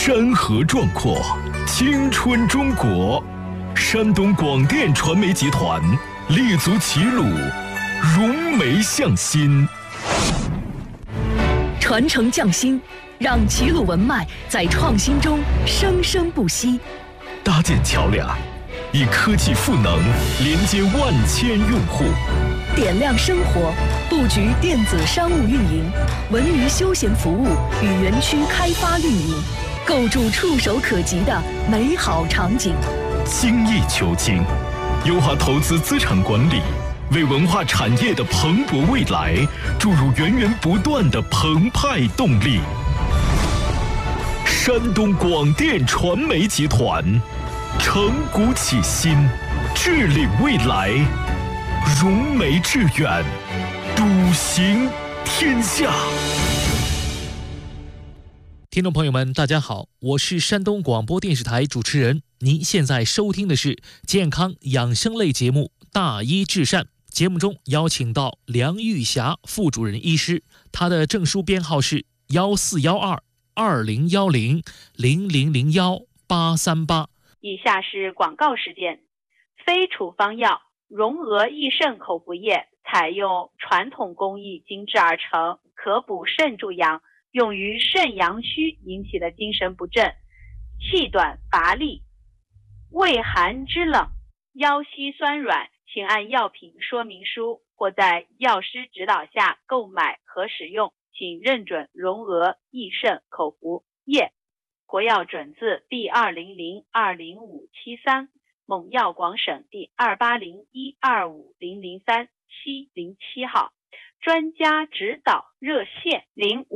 山河壮阔，青春中国。山东广电传媒集团立足齐鲁，融媒向心， 传承匠心，让齐鲁文脉在创新中生生不息。 搭建桥梁，以科技赋能连接万千用户。 点亮生活，布局电子商务运营、文娱休闲服务与园区开发运营，构筑触手可及的美好场景。 精益求精，优化投资资产管理，为文化产业的蓬勃未来注入源源不断的澎湃动力。山东广电传媒集团，承古启新，致力未来，融媒致远，笃行天下。 听众朋友们，大家好，我是山东广播电视台主持人。您现在收听的是健康养生类节目《大医治善》。节目中邀请到梁玉霞副主任医师，她的证书编号是14122010001838。 以下是广告时间。非处方药荣俄益肾口服液采用传统工艺精制而成，可补肾助阳，用于肾阳虚引起的精神不振、气短乏力、畏寒肢冷、腰膝酸软，请按药品说明书或在药师指导下购买和使用，请认准荣俄益肾口服液。国药准字第200-20573，蒙药广省第280125003-707号。专家指导热线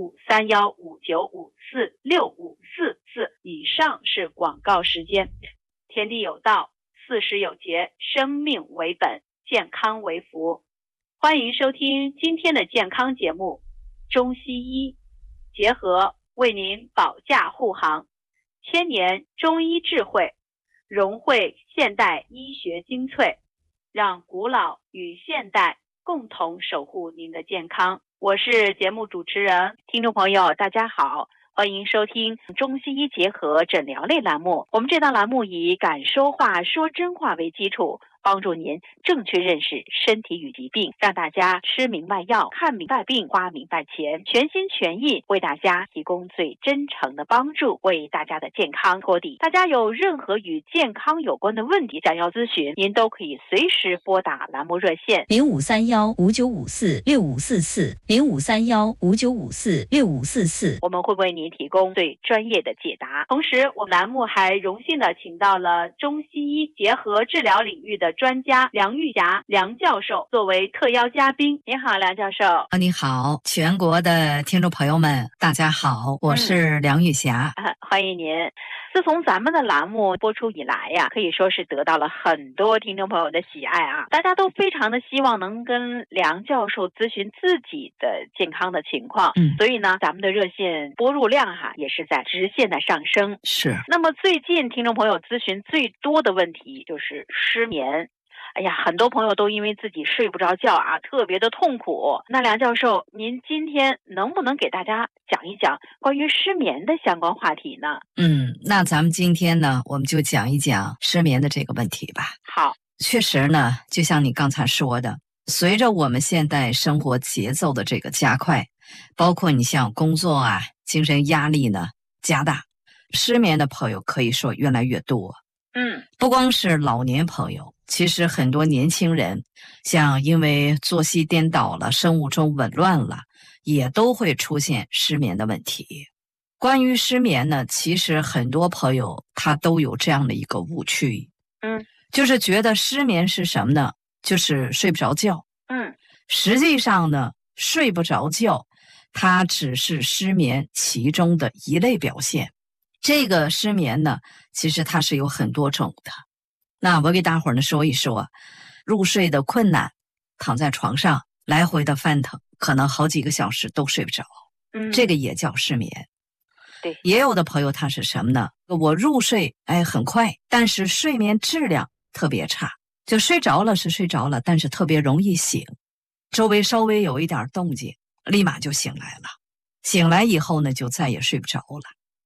053159546544。以上是广告时间。天地有道，40有节，生命为本，健康为福。欢迎收听今天的健康节目，中西医结合，为您保驾护航。千年中医智慧，融汇现代医学精粹，让古老与现代共同守护您的健康。我是节目主持人，听众朋友大家好，欢迎收听中西医结合诊疗类栏目。我们这档栏目以敢说话说真话为基础，帮助您正确认识身体与疾病，让大家吃明白药，看明白病，花明白钱，全心全意为大家提供最真诚的帮助，为大家的健康托底。大家有任何与健康有关的问题想要咨询，您都可以随时拨打栏目热线 053159546544，053159546544， 我们会为您提供最专业的解答。同时，我们栏目还荣幸的请到了中西医结合治疗领域的专家梁玉霞梁教授作为特邀嘉宾。你好，梁教授。 你好，全国的听众朋友们大家好，我是梁玉霞。 欢迎您。自从咱们的栏目播出以来呀，可以说是得到了很多听众朋友的喜爱啊，大家都非常的希望能跟梁教授咨询自己的健康的情况。所以呢，咱们的热线拨入量也是在直线的上升。 是。 那么最近听众朋友咨询最多的问题就是失眠。哎呀，很多朋友都因为自己睡不着觉特别的痛苦。那梁教授，您今天能不能给大家讲一讲关于失眠的相关话题呢？ 那咱们今天呢，我们就讲一讲失眠的这个问题吧。 好， 确实呢，就像你刚才说的，随着我们现代生活节奏的这个加快，包括你像工作精神压力呢加大，失眠的朋友可以说越来越多。不光是老年朋友，其实很多年轻人，像因为作息颠倒了，生物钟紊乱了，也都会出现失眠的问题。关于失眠呢，其实很多朋友他都有这样的一个误区，就是觉得失眠是什么呢？就是睡不着觉。实际上呢，睡不着觉，它只是失眠其中的一类表现。这个失眠呢，其实它是有很多种的。那我给大伙儿呢说一说，入睡的困难，躺在床上来回的翻腾，可能好几个小时都睡不着，这个也叫失眠。 对， 也有的朋友他是什么呢？我入睡很快，但是睡眠质量特别差，就睡着了是睡着了，但是特别容易醒，周围稍微有一点动静，立马就醒来了，醒来以后呢，就再也睡不着了。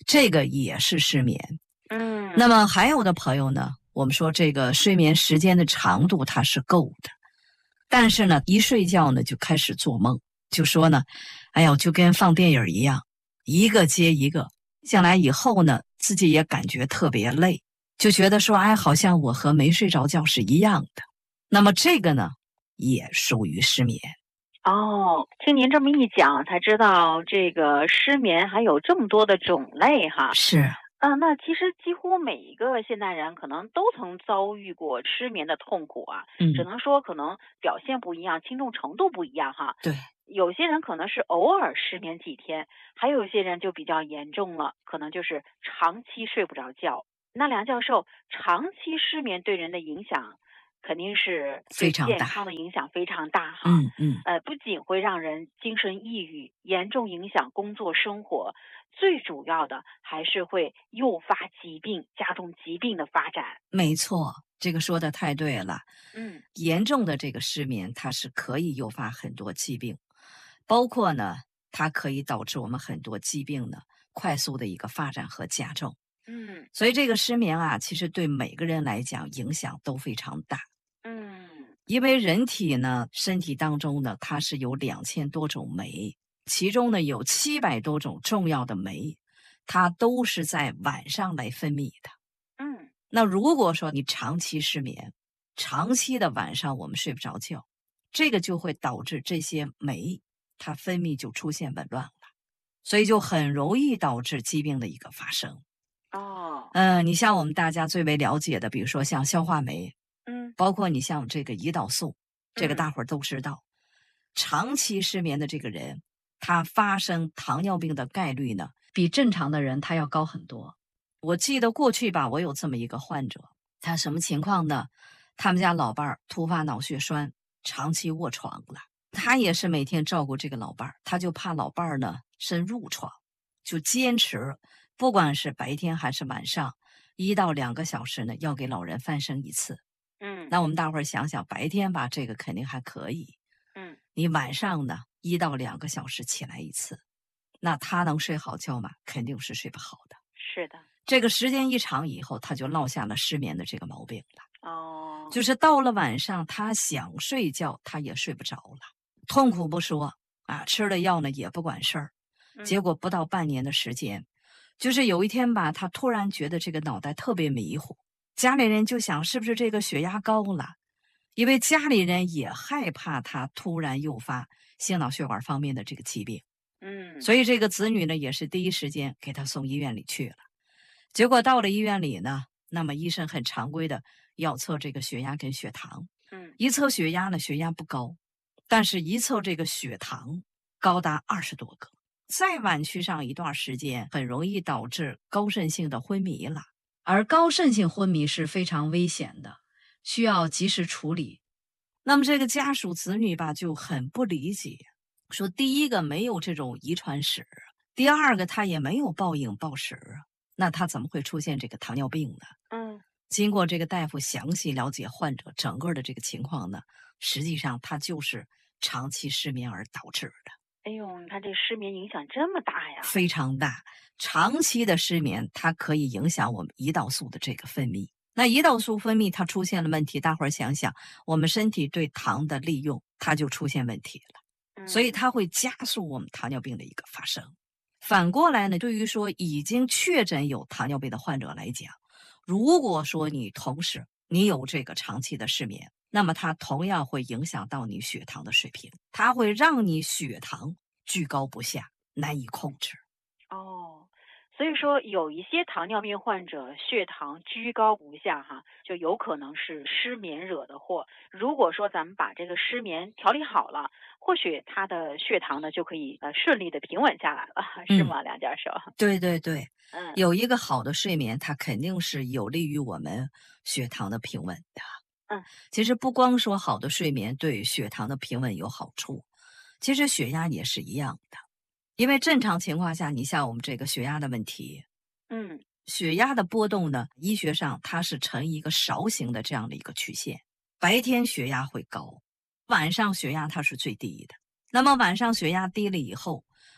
这个也是失眠。那么还有的朋友呢，我们说这个睡眠时间的长度它是够的，但是呢，一睡觉呢就开始做梦，就说呢，哎呦，就跟放电影一样，一个接一个，醒来以后呢，自己也感觉特别累，就觉得说，哎，好像我和没睡着觉是一样的。那么这个呢，也属于失眠。 哦，听您这么一讲，才知道这个失眠还有这么多的种类哈。 是。 那其实几乎每一个现代人可能都曾遭遇过失眠的痛苦啊，只能说可能表现不一样，轻重程度不一样哈。 对， 有些人可能是偶尔失眠几天，还有一些人就比较严重了，可能就是长期睡不着觉。那梁教授，长期失眠对人的影响肯定是对健康的影响非常大哈。不仅会让人精神抑郁，严重影响工作生活，最主要的还是会诱发疾病，加重疾病的发展。 没错，这个说的太对了。严重的这个失眠，它是可以诱发很多疾病，包括呢，它可以导致我们很多疾病呢快速的一个发展和加重。所以这个失眠啊，其实对每个人来讲影响都非常大。因为人体呢，身体当中呢，它是有2000多种酶，其中呢有700多种重要的酶，它都是在晚上来分泌的。那如果说你长期失眠，长期的晚上我们睡不着觉，这个就会导致这些酶它分泌就出现紊乱了，所以就很容易导致疾病的一个发生。你像我们大家最为了解的，比如说像消化酶，包括你像这个胰岛素，这个大伙儿都知道。长期失眠的这个人，他发生糖尿病的概率呢，比正常的人他要高很多。我记得过去吧，我有这么一个患者，他什么情况呢？他们家老伴儿突发脑血栓，长期卧床了。他也是每天照顾这个老伴儿，他就怕老伴儿呢深入床，就坚持，不管是白天还是晚上，1到2个小时呢，要给老人翻身一次。那我们大伙儿想想，白天吧，这个肯定还可以。你晚上呢，1到2个小时起来一次，那他能睡好觉吗？肯定是睡不好的。 是的， 这个时间一长以后，他就落下了失眠的这个毛病了。就是到了晚上，他想睡觉，他也睡不着了，痛苦不说啊，吃了药呢也不管事儿。结果不到半年的时间，就是有一天吧，他突然觉得这个脑袋特别迷糊，家里人就想是不是这个血压高了，因为家里人也害怕他突然诱发心脑血管方面的这个疾病。所以这个子女呢也是第一时间给他送医院里去了。结果到了医院里呢，那么医生很常规的要测这个血压跟血糖。一测血压呢，血压不高，但是一测这个血糖高达20多个。再晚去上一段时间，很容易导致高渗性的昏迷了。而高渗性昏迷是非常危险的，需要及时处理。那么这个家属子女吧就很不理解，说第一个没有这种遗传史，第二个他也没有暴饮暴食，那他怎么会出现这个糖尿病呢？经过这个大夫详细了解患者整个的这个情况呢，实际上他就是长期失眠而导致的。 哎呦，你看这失眠影响这么大呀！ 非常大，长期的失眠它可以影响我们胰岛素的这个分泌。那胰岛素分泌它出现了问题，大伙儿想想，我们身体对糖的利用它就出现问题了，所以它会加速我们糖尿病的一个发生。反过来呢，对于说已经确诊有糖尿病的患者来讲，如果说你同时你有这个长期的失眠，那么它同样会影响到你血糖的水平，它会让你血糖居高不下，难以控制。 所以说有一些糖尿病患者血糖居高不下哈，就有可能是失眠惹的祸。如果说咱们把这个失眠调理好了，或许他的血糖呢就可以顺利的平稳下来了，是吗，梁教授？ 对对对，有一个好的睡眠，它肯定是有利于我们血糖的平稳的。其实不光说好的睡眠对血糖的平稳有好处，其实血压也是一样的。因为正常情况下，你像我们这个血压的问题，血压的波动呢，医学上它是呈一个勺形的这样的一个曲线。白天血压会高，晚上血压它是最低的。那么晚上血压低了以后，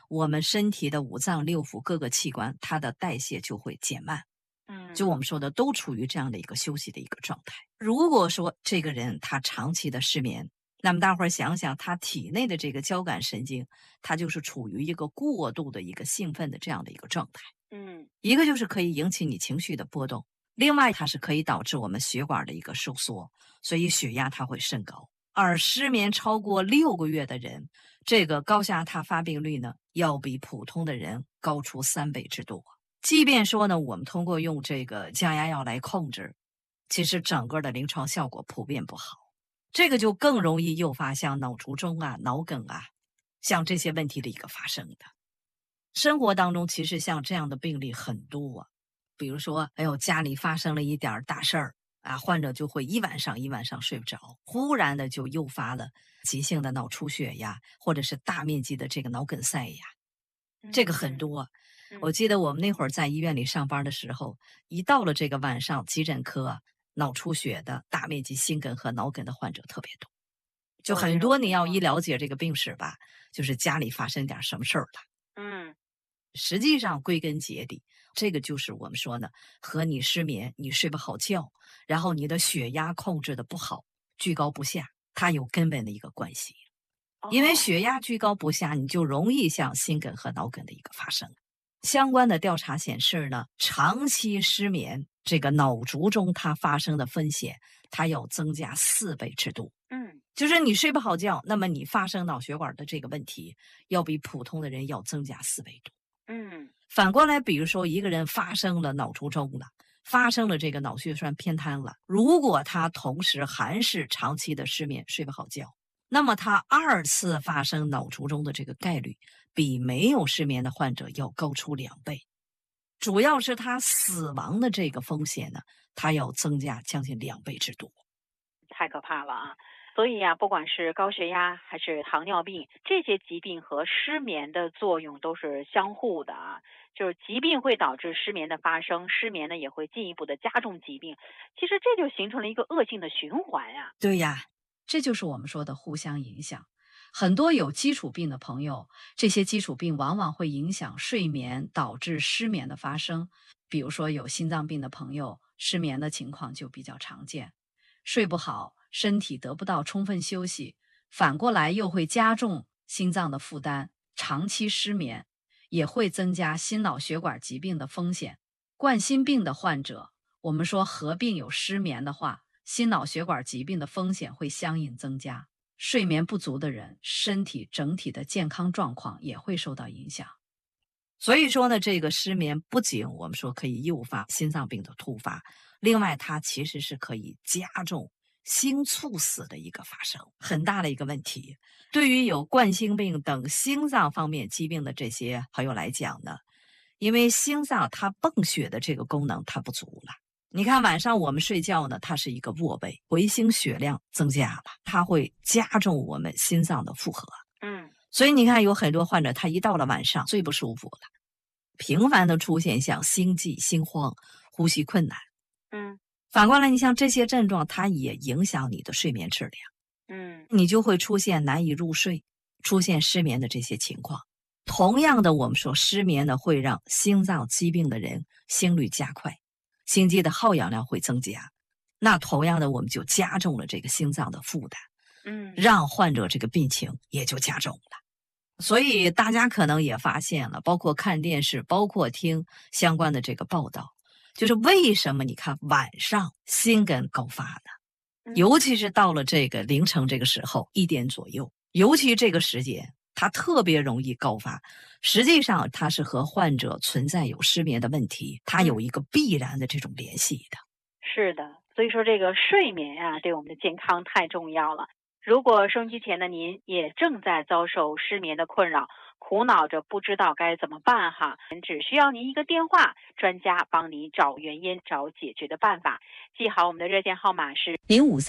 我们身体的五脏六腑各个器官，它的代谢就会减慢。就我们说的，都处于这样的一个休息的一个状态。如果说这个人他长期的失眠，那么大伙儿想想，他体内的这个交感神经，它就是处于一个过度的一个兴奋的这样的一个状态。一个就是可以引起你情绪的波动，另外它是可以导致我们血管的一个收缩，所以血压它会升高。而失眠超过6个月的人，这个高血压它发病率呢，要比普通的人高出3倍之多。即便说呢，我们通过用这个降压药来控制，其实整个的临床效果普遍不好，这个就更容易诱发像脑卒中啊、脑梗啊，像这些问题的一个发生的。生活当中其实像这样的病例很多啊，比如说，家里发生了一点大事儿啊，患者就会一晚上睡不着，忽然的就诱发了急性的脑出血呀，或者是大面积的这个脑梗塞呀，这个很多。我记得我们那会儿在医院里上班的时候，一到了这个晚上，急诊科脑出血的、大面积心梗和脑梗的患者特别多，就很多你要一了解这个病史吧，就是家里发生点什么事儿了。实际上归根结底，这个就是我们说呢，和你失眠、你睡不好觉，然后你的血压控制的不好，居高不下，它有根本的一个关系。因为血压居高不下，你就容易像心梗和脑梗的一个发生。相关的调查显示呢，长期失眠，这个脑卒中它发生的风险，它要增加4倍之多。就是你睡不好觉，那么你发生脑血管的这个问题，要比普通的人要增加4倍多。反过来，比如说一个人发生了脑卒中了，发生了这个脑血栓偏瘫了，如果他同时还是长期的失眠，睡不好觉，那么他2次发生脑卒中的这个概率，比没有失眠的患者要高出2倍。主要是他死亡的这个风险呢，它要增加将近2倍之多。 太可怕了啊！所以啊，不管是高血压还是糖尿病，这些疾病和失眠的作用都是相互的啊。就是疾病会导致失眠的发生，失眠呢也会进一步的加重疾病。其实这就形成了一个恶性的循环呀。 对呀，这就是我们说的互相影响。很多有基础病的朋友，这些基础病往往会影响睡眠，导致失眠的发生。比如说有心脏病的朋友，失眠的情况就比较常见。睡不好，身体得不到充分休息，反过来又会加重心脏的负担，长期失眠也会增加心脑血管疾病的风险。冠心病的患者，我们说合并有失眠的话，心脑血管疾病的风险会相应增加。睡眠不足的人，身体整体的健康状况也会受到影响。所以说呢，这个失眠不仅我们说可以诱发心脏病的突发，另外它其实是可以加重心猝死的一个发生，很大的一个问题。对于有冠心病等心脏方面疾病的这些朋友来讲呢，因为心脏它泵血的这个功能它不足了。你看晚上我们睡觉呢，它是一个卧位，回心血量增加了，它会加重我们心脏的负荷。所以你看有很多患者他一到了晚上最不舒服了，频繁的出现像心悸、心慌、呼吸困难。反过来你像这些症状，它也影响你的睡眠质量。你就会出现难以入睡，出现失眠的这些情况。同样的，我们说失眠呢，会让心脏疾病的人心率加快，心肌的耗氧量会增加，那同样的我们就加重了这个心脏的负担，让患者这个病情也就加重了。所以大家可能也发现了，包括看电视，包括听相关的这个报道，就是为什么你看晚上心梗高发呢？尤其是到了这个凌晨这个时候1点左右，尤其这个时间它特别容易高发。实际上它是和患者存在有失眠的问题，它有一个必然的这种联系的。 是的，所以说这个睡眠啊，对我们的健康太重要了。如果收音机前的您也正在遭受失眠的困扰，苦恼着不知道该怎么办哈，只需要您一个电话，专家帮你找原因，找解决的办法。记好我们的热线号码是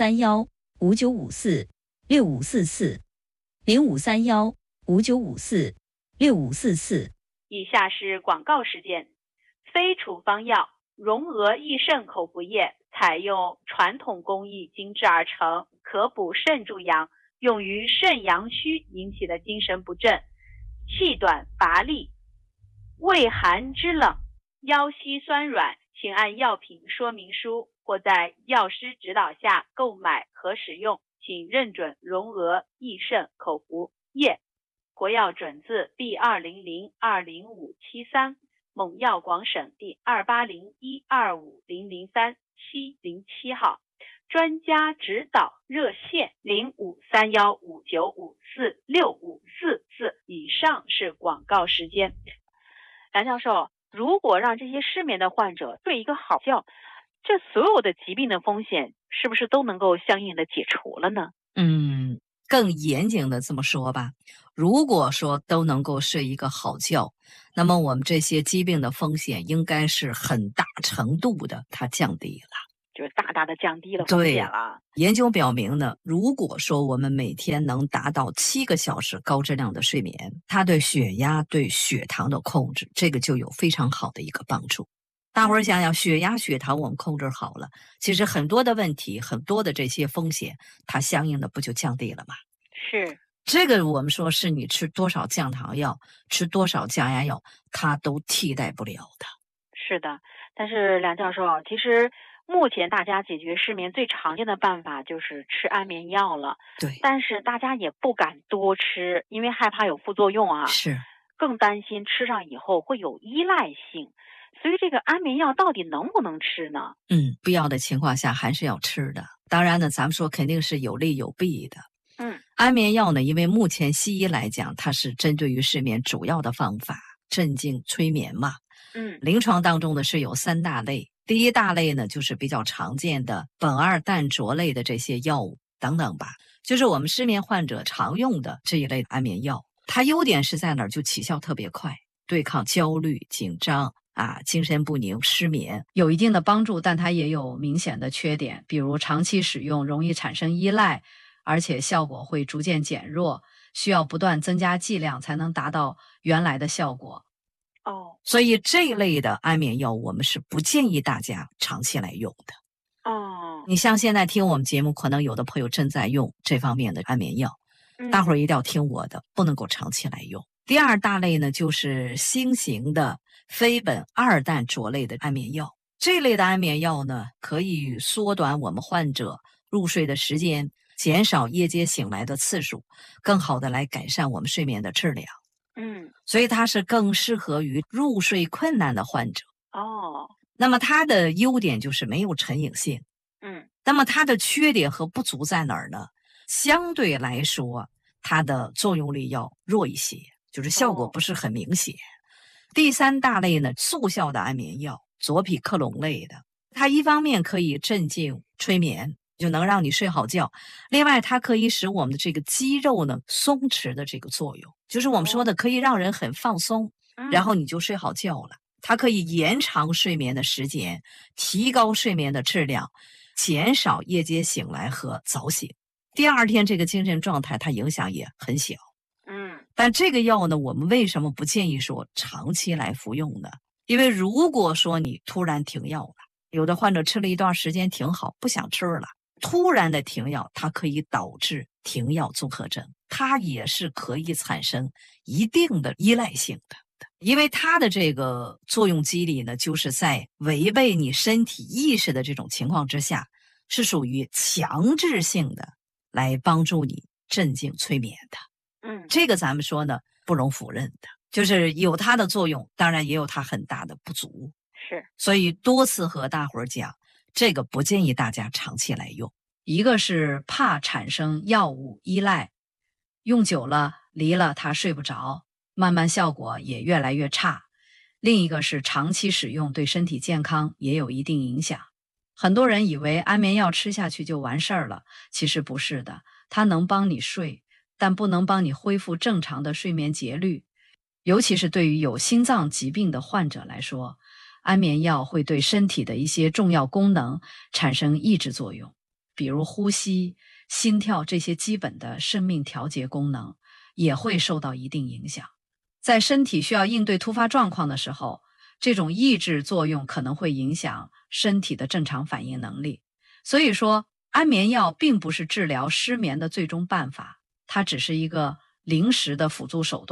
0531-5954-6544 0531-5954-6544。 以下是广告时间。非处方药荣娥益肾口服液采用传统工艺精制而成，可补肾助阳，用于肾阳虚引起的精神不振、 气短乏力、畏寒肢冷、腰膝酸软，请按药品说明书或在药师指导下购买和使用，请认准绒额益肾口服液。国药准字第200-20573，蒙药广省第280125003-707号。专家指导热线053159546544。以上是广告时间。梁教授，如果让这些失眠的患者睡一个好觉，这所有的疾病的风险是不是都能够相应的解除了呢？ 更严谨的这么说吧，如果说都能够睡一个好觉，那么我们这些疾病的风险应该是很大程度的它降低了， 就是大大的降低了风险了。 研究表明呢，如果说我们每天能达到7个小时高质量的睡眠，它对血压、对血糖的控制，这个就有非常好的一个帮助。大伙儿想想，血压、血糖我们控制好了，其实很多的问题，很多的这些风险，它相应的不就降低了吗？ 是， 这个我们说是你吃多少降糖药，吃多少降压药，它都替代不了的。 是的，但是梁教授，其实目前大家解决失眠最常见的办法就是吃安眠药了。 对， 但是大家也不敢多吃，因为害怕有副作用啊。 是， 更担心吃上以后会有依赖性。所以这个安眠药到底能不能吃呢？ 必要的情况下还是要吃的。当然呢，咱们说肯定是有利有弊的。安眠药呢，因为目前西医来讲，它是针对于失眠主要的方法，镇静催眠嘛。临床当中呢是有3大类。第一大类呢，就是比较常见的苯二氮卓类的这些药物等等吧，就是我们失眠患者常用的这一类安眠药。它优点是在哪儿？就起效特别快，对抗焦虑、紧张精神不宁、失眠有一定的帮助，但它也有明显的缺点，比如长期使用容易产生依赖，而且效果会逐渐减弱，需要不断增加剂量才能达到原来的效果。 所以这一类的安眠药我们是不建议大家长期来用的。你像现在听我们节目，可能有的朋友正在用这方面的安眠药，大伙儿一定要听我的，不能够长期来用。第二大类呢，就是新型的非苯二氮卓类的安眠药。这类的安眠药呢，可以缩短我们患者入睡的时间，减少夜间醒来的次数，更好的来改善我们睡眠的质量。所以它是更适合于入睡困难的患者。那么它的优点就是没有成瘾性。那么它的缺点和不足在哪儿呢？相对来说，它的作用力要弱一些，就是效果不是很明显。第三大类呢，速效的安眠药，佐匹克隆类的，它一方面可以镇静催眠，就能让你睡好觉，另外它可以使我们的这个肌肉呢松弛的这个作用，就是我们说的可以让人很放松，然后你就睡好觉了。它可以延长睡眠的时间，提高睡眠的质量，减少夜间醒来和早醒，第二天这个精神状态它影响也很小。但这个药呢，我们为什么不建议说长期来服用呢？因为如果说你突然停药了，有的患者吃了一段时间挺好，不想吃了，突然的停药，它可以导致停药综合症，它也是可以产生一定的依赖性的。因为它的这个作用机理呢，就是在违背你身体意识的这种情况之下，是属于强制性的来帮助你镇静催眠的。这个咱们说呢，不容否认的，就是有它的作用，当然也有它很大的不足。 是， 所以多次和大伙儿讲，这个不建议大家长期来用。 一个是怕产生药物依赖，用久了离了他睡不着，慢慢效果也越来越差。另一个是长期使用对身体健康也有一定影响。很多人以为安眠药吃下去就完事儿了，其实不是的，它能帮你睡，但不能帮你恢复正常的睡眠节律。尤其是对于有心脏疾病的患者来说，安眠药会对身体的一些重要功能产生抑制作用，比如呼吸、心跳这些基本的生命调节功能也会受到一定影响。在身体需要应对突发状况的时候，这种抑制作用可能会影响身体的正常反应能力。所以说，安眠药并不是治疗失眠的最终办法，它只是一个临时的辅助手段，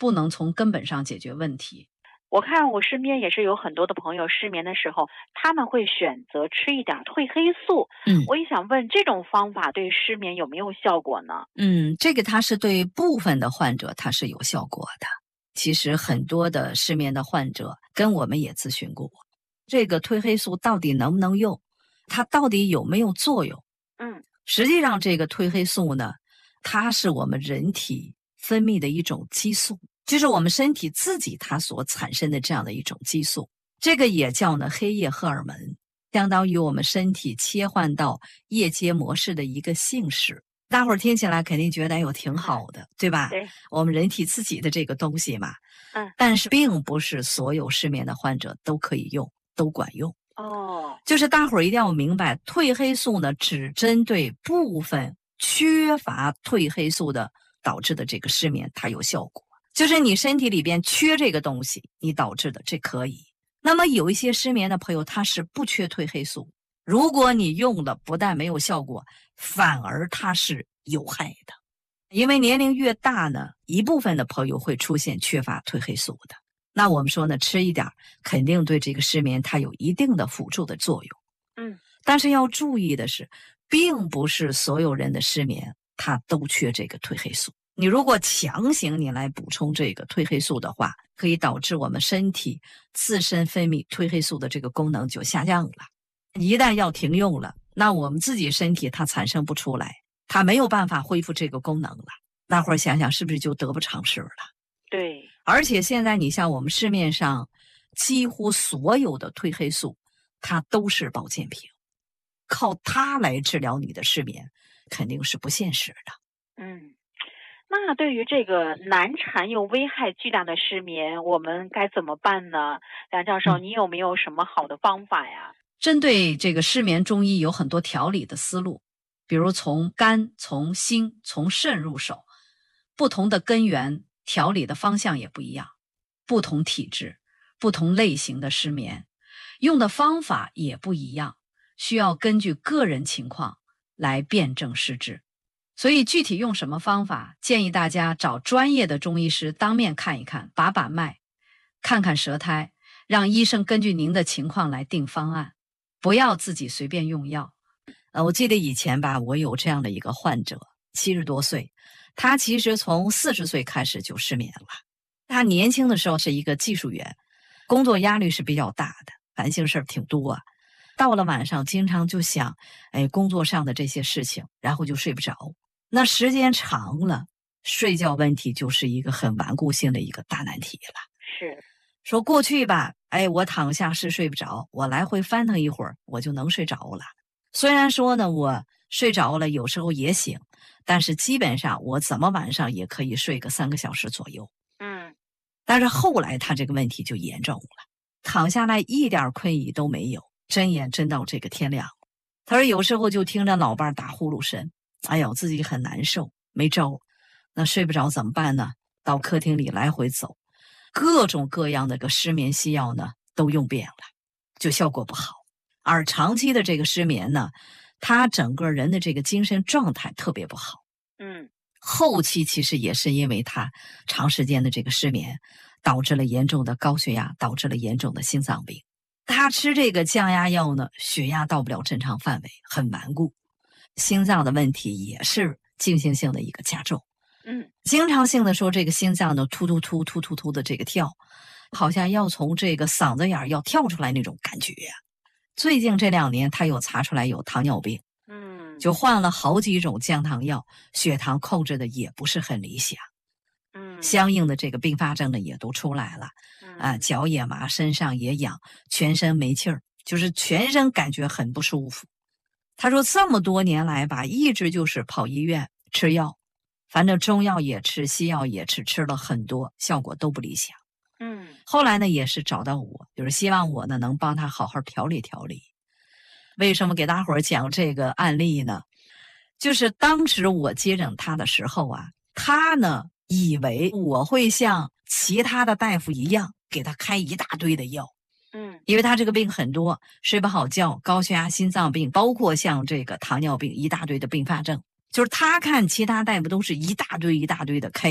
不能从根本上解决问题。 我看我身边也是有很多的朋友失眠的时候，他们会选择吃一点褪黑素。我也想问，这种方法对失眠有没有效果呢？ 这个它是对部分的患者它是有效果的。其实很多的失眠的患者跟我们也咨询过，这个褪黑素到底能不能用，它到底有没有作用？实际上这个褪黑素呢，它是我们人体分泌的一种激素，就是我们身体自己它所产生的这样的一种激素，这个也叫呢黑夜荷尔蒙，相当于我们身体切换到夜间模式的一个信使。大伙儿听起来肯定觉得挺好的，对吧？ 对， 我们人体自己的这个东西嘛。但是并不是所有失眠的患者都可以用，都管用。就是大伙儿一定要明白，褪黑素呢只针对部分缺乏褪黑素的导致的这个失眠它有效果，就是你身体里边缺这个东西你导致的，这可以。那么有一些失眠的朋友他是不缺褪黑素，如果你用了不但没有效果，反而它是有害的。因为年龄越大呢，一部分的朋友会出现缺乏褪黑素的，那我们说呢，吃一点肯定对这个失眠它有一定的辅助的作用。但是要注意的是，并不是所有人的失眠他都缺这个褪黑素。你如果强行你来补充这个褪黑素的话，可以导致我们身体自身分泌褪黑素的这个功能就下降了。一旦要停用了，那我们自己身体它产生不出来，它没有办法恢复这个功能了。大伙儿想想是不是就得不偿失了？ 对。 而且现在你像我们市面上几乎所有的褪黑素它都是保健品，靠它来治疗你的失眠肯定是不现实的。 那对于这个难缠又危害巨大的失眠，我们该怎么办呢？梁教授，你有没有什么好的方法呀？ 针对这个失眠，中医有很多调理的思路，比如从肝、从心、从肾入手，不同的根源调理的方向也不一样，不同体质、不同类型的失眠，用的方法也不一样，需要根据个人情况来辨证施治。所以具体用什么方法，建议大家找专业的中医师当面看一看，把把脉，看看舌苔，让医生根据您的情况来定方案，不要自己随便用药。 我记得以前吧，我有这样的一个患者，70多岁，他其实从40岁开始就失眠了。他年轻的时候是一个技术员，工作压力是比较大的，烦心事儿挺多。到了晚上经常就想工作上的这些事情，然后就睡不着。那时间长了，睡觉问题就是一个很顽固性的一个大难题了。 是说过去吧，我躺下是睡不着，我来回翻腾一会儿我就能睡着了。虽然说呢我睡着了有时候也醒，但是基本上我怎么晚上也可以睡个3个小时左右。但是后来他这个问题就严重了，躺下来一点困意都没有，睁眼睁到这个天亮。他说有时候就听着老伴打呼噜声，哎呦自己很难受，没招。那睡不着怎么办呢？到客厅里来回走，各种各样的个失眠西药呢都用遍了，就效果不好。而长期的这个失眠呢，他整个人的这个精神状态特别不好。后期其实也是因为他长时间的这个失眠，导致了严重的高血压，导致了严重的心脏病。他吃这个降压药呢，血压到不了正常范围，很顽固，心脏的问题也是进行性的一个加重。经常性的说这个心脏的突突突突突突的这个跳，好像要从这个嗓子眼要跳出来那种感觉呀。最近这2年他又查出来有糖尿病，就换了好几种降糖药，血糖控制的也不是很理想。相应的这个并发症呢也都出来了。脚也麻，身上也痒，全身没气儿，就是全身感觉很不舒服。他说这么多年来吧，一直就是跑医院吃药，反正中药也吃，西药也吃，吃了很多，效果都不理想。后来呢也是找到我，就是希望我呢能帮他好好调理调理。为什么给大伙儿讲这个案例呢？就是当时我接诊他的时候啊，他呢以为我会像其他的大夫一样给他开一大堆的药。因为他这个病很多，睡不好觉，高血压、心脏病，包括像这个糖尿病，一大堆的并发症。就是他看其他大夫都是一大堆一大堆的开药，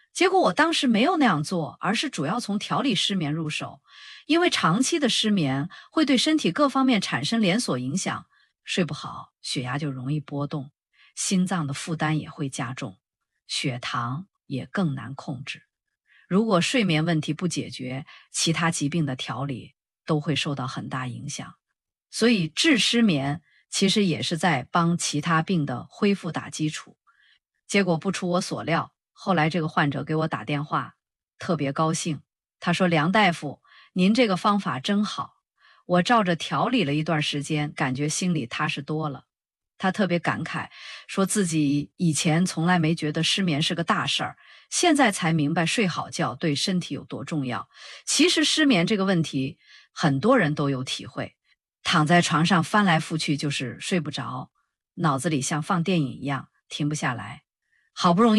结果我当时没有那样做，而是主要从调理失眠入手，因为长期的失眠会对身体各方面产生连锁影响，睡不好，血压就容易波动，心脏的负担也会加重，血糖也更难控制。如果睡眠问题不解决，其他疾病的调理都会受到很大影响。所以治失眠其实也是在帮其他病的恢复打基础。结果不出我所料，后来这个患者给我打电话，特别高兴。他说：“梁大夫，您这个方法真好，我照着调理了一段时间，感觉心里踏实多了。”他特别感慨，说自己以前从来没觉得失眠是个大事儿，现在才明白睡好觉对身体有多重要。其实失眠这个问题，很多人都有体会，躺在床上翻来覆去就是睡不着，脑子里像放电影一样停不下来，好不容易